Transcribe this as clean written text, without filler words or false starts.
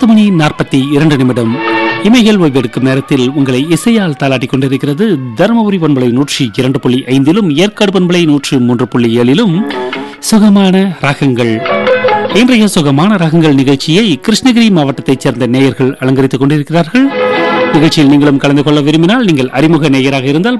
10:42 இமைகள் ஓய்வெடுக்கும் நேரத்தில் உங்களை இசையால் தாளாட்டிக் கொண்டிருக்கிறது தருமபுரி பண்பலை 102.5 ஏற்காடு பண்பலை 103.7 சுகமான ராகங்கள். இன்றைய சுகமான ராகங்கள் நிகழ்ச்சியை கிருஷ்ணகிரி மாவட்டத்தைச் சேர்ந்த நேயர்கள் அலங்கரித்துக் கொண்டிருக்கிறார்கள். நிகழ்ச்சியில் நீங்களும் கலந்து கொள்ள விரும்பினால் நீங்கள் அறிமுக நேயராக இருந்தால்